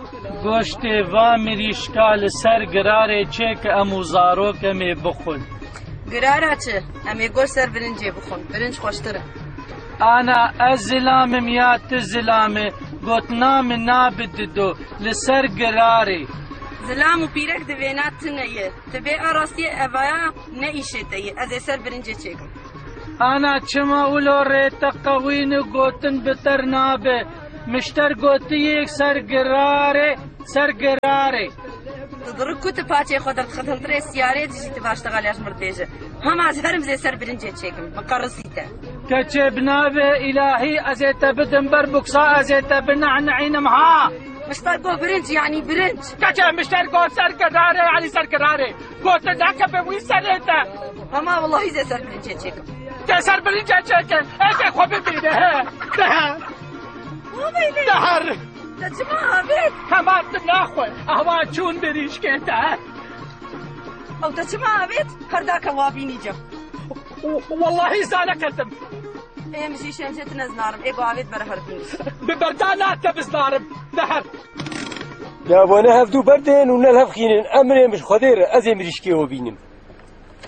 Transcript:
گۆشتێ وا مریشکا لەسەر گرارێ چێ کە ئەموو زارۆکەمێ بخۆن. گرارە چ؟ ئەمێ گۆشت سەر برنجێ بخۆن، برنج خۆشترە. ئانا ئەس زلامم یا ت زلامێ گوتنا من نابددۆ لەسەر گرارێ. زلام و پیرەک دەوێنات تنەیە، تبێ ئاڕاستیە ئەڤایە نەئیشێتەیە، ئەزێ سەر برنجێ چێکم. ئانا چما ولۆ ڕێتە قەوین و گوتن بتەر نابێ، مشتەر گوتیەک سەر گرارێ سەر گرارێ. دڕک کوتە پاچێ خۆ دەرخەتەڵترێ سیارێ دژیتە باشتەغالیاش مردێژە. هەماز هەرم زێ سەر برنجێ چێکم، مقەڕسیتە. کەچێ بنابێ ئیلاهی ئەزێتە بدم بەر بوکسا ئەزێتە بنەعنەعینم ها. مشتەر گۆ برنج یعنی برنج. کەچێ مشتەر گۆ سەر گرارێ یعنی سەر گرارێ. گۆتە داکە بە وی سەرێتە. هەما وەڵاهی زێ سەر برنجێ چێکم. تێ سەر برنجێ چێکن، ئێکێ خۆ ببینە دەهەر. دەچما ئابێت؟ هەمان ناخۆ، ئەوا چوون بریشکێتە. ئەو دەچما ئابێت؟ هەرداکە وابینی جەم. واللهی زانەکەتم. ئێمژی شێنجێت نەزنارم، ئێگۆ ئاوێت بەرە هەربین. ببەردا ناتە بزنارم، دەهەر. دابۆنە هەفتوو بەردێن و نەلهەفخینن ئەمرێ مش خۆدێرە ئەزێ مریشکێوە بینم.